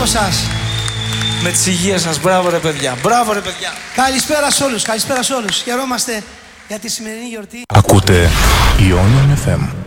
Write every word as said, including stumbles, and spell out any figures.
από εσάς. Με τις υγείες σας. Μπράβο ρε παιδιά. Μπράβο ρε παιδιά. Καλησπέρα σε όλους. Καλησπέρα σε όλους. Χαιρόμαστε για τη σημερινή γιορτή. Ακούτε Ionian εφ εμ.